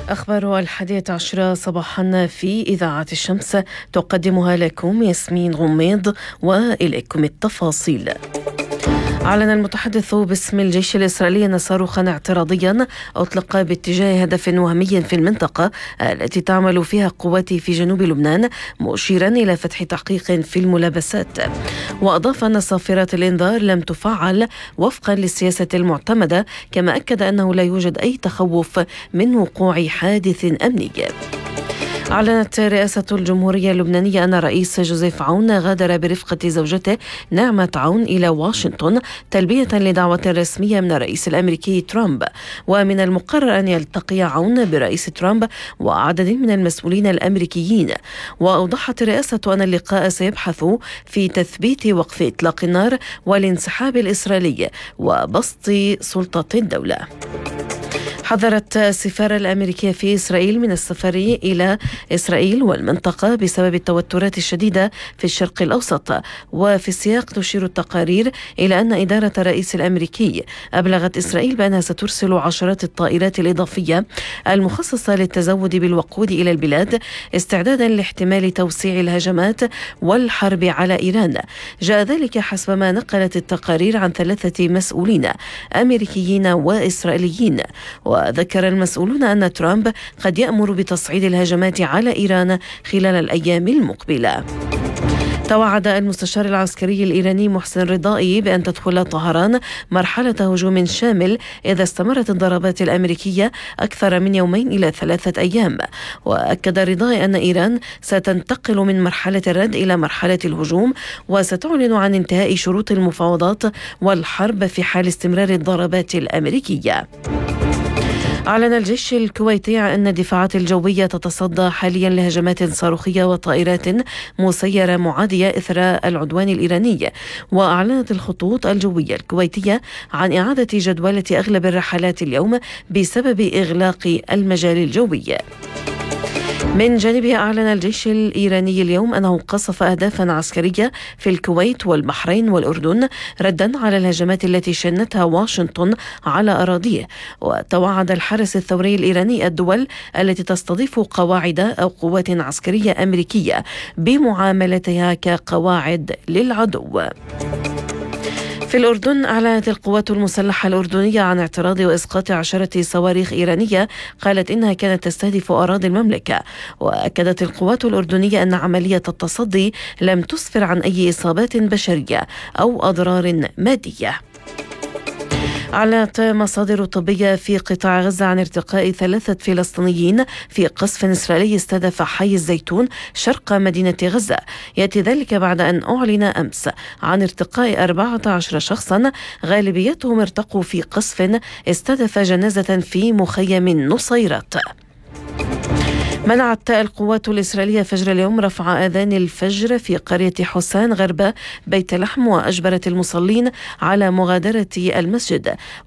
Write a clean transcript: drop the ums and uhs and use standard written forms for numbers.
أخبار 11 صباحا في إذاعة الشمس تقدمها لكم ياسمين غميض، وإليكم التفاصيل. أعلن المتحدث باسم الجيش الإسرائيلي أن صاروخا اعتراضيا أطلق باتجاه هدف وهمي في المنطقة التي تعمل فيها قواتي في جنوب لبنان، مشيرا إلى فتح تحقيق في الملابسات. وأضاف أن صافرات الإنذار لم تفعل وفقا للسياسة المعتمدة، كما أكد أنه لا يوجد أي تخوف من وقوع حادث أمني. أعلنت رئاسة الجمهورية اللبنانية أن الرئيس جوزيف عون غادر برفقة زوجته نعمة عون إلى واشنطن تلبية لدعوة رسمية من الرئيس الأمريكي ترامب. ومن المقرر أن يلتقي عون برئيس ترامب وعدد من المسؤولين الأمريكيين. وأوضحت الرئاسة أن اللقاء سيبحث في تثبيت وقف إطلاق النار والانسحاب الإسرائيلي وبسط سلطة الدولة. حذرت السفارة الأمريكية في إسرائيل من السفر إلى إسرائيل والمنطقة بسبب التوترات الشديدة في الشرق الأوسط. وفي السياق تشير التقارير إلى أن إدارة الرئيس الأمريكي أبلغت إسرائيل بأنها سترسل عشرات الطائرات الإضافية المخصصة للتزود بالوقود إلى البلاد، استعدادا لاحتمال توسيع الهجمات والحرب على إيران. جاء ذلك حسب ما نقلت التقارير عن 3 مسؤولين أمريكيين وإسرائيليين. وذكر المسؤولون أن ترامب قد يأمر بتصعيد الهجمات على إيران خلال الأيام المقبلة. توعد المستشار العسكري الإيراني محسن رضائي بأن تدخل طهران مرحلة هجوم شامل إذا استمرت الضربات الأمريكية أكثر من 2 إلى 3 أيام. وأكد رضائي أن إيران ستنتقل من مرحلة الرد إلى مرحلة الهجوم، وستعلن عن انتهاء شروط المفاوضات والحرب في حال استمرار الضربات الأمريكية. أعلن الجيش الكويتي أن الدفاعات الجوية تتصدى حاليا لهجمات صاروخية وطائرات مسيرة معادية إثر العدوان الإيراني. وأعلنت الخطوط الجوية الكويتية عن إعادة جدولة أغلب الرحلات اليوم بسبب إغلاق المجال الجوي. من جانبه أعلن الجيش الإيراني اليوم أنه قصف أهدافا عسكرية في الكويت والبحرين والأردن ردا على الهجمات التي شنتها واشنطن على أراضيه. وتوعد الحرس الثوري الإيراني الدول التي تستضيف قواعد أو قوات عسكرية أمريكية بمعاملتها كقواعد للعدو. في الأردن أعلنت القوات المسلحة الأردنية عن اعتراض وإسقاط 10 صواريخ إيرانية قالت إنها كانت تستهدف أراضي المملكة. وأكدت القوات الأردنية أن عملية التصدي لم تسفر عن أي إصابات بشرية أو أضرار مادية. أعلنت مصادر طبية في قطاع غزة عن ارتقاء 3 فلسطينيين في قصف إسرائيلي استهدف حي الزيتون شرق مدينة غزة. يأتي ذلك بعد أن أعلن أمس عن ارتقاء 14 شخصا غالبيتهم ارتقوا في قصف استهدف جنازة في مخيم نصيرات. منعت القوات الإسرائيلية فجر اليوم رفع آذان الفجر في قرية حسان غرب بيت لحم، وأجبرت المصلين على مغادرة المسجد.